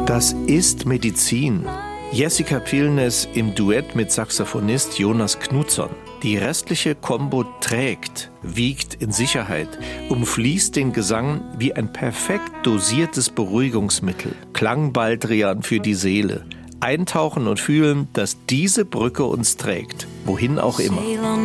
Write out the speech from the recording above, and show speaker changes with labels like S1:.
S1: Das ist Medizin. Jessica Pilnes im Duett mit Saxophonist Jonas Knutsson. Die restliche Kombo trägt, wiegt in Sicherheit, umfließt den Gesang wie ein perfekt dosiertes Beruhigungsmittel. Klangbaldrian für die Seele. Eintauchen und fühlen, dass diese Brücke uns trägt, wohin auch immer.